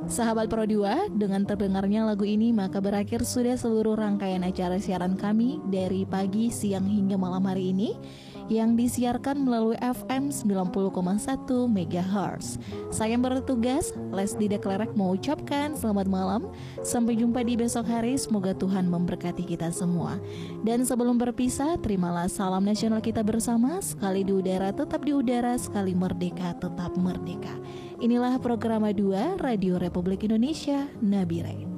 Sahabat Pro 2, dengan terdengarnya lagu ini maka berakhir sudah seluruh rangkaian acara siaran kami dari pagi, siang hingga malam hari ini yang disiarkan melalui FM 90,1 MHz. Saya yang bertugas, Lesdi Deklerek mengucapkan selamat malam. Sampai jumpa di besok hari, semoga Tuhan memberkati kita semua. Dan sebelum berpisah, terimalah salam nasional kita bersama. Sekali di udara tetap di udara, sekali merdeka tetap merdeka. Inilah program 2 Radio Republik Indonesia, Nabire.